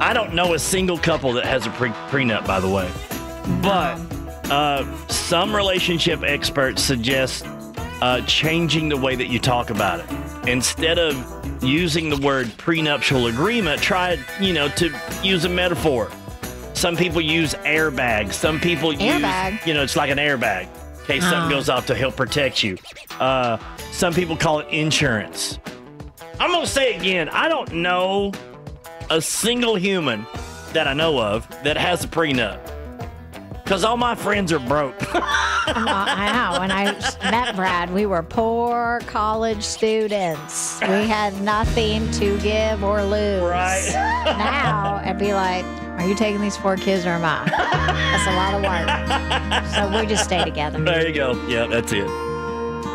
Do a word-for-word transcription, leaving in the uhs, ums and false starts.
I don't know a single couple that has a pre- prenup, by the way. But uh, some relationship experts suggest uh, changing the way that you talk about it. Instead of using the word prenuptial agreement, try, you know, to use a metaphor. Some people use airbag. Some people airbag. use, you know, it's like an airbag in case oh. something goes off to help protect you. Uh, some people call it insurance. I'm going to say it again. I don't know a single human that I know of that has a prenup. Because all my friends are broke. uh, I know. When I met Brad, we were poor college students. We had nothing to give or lose. Right. Now, I'd be like, are you taking these four kids or am I? That's a lot of work. So we just stay together. There you go. Yeah, that's it.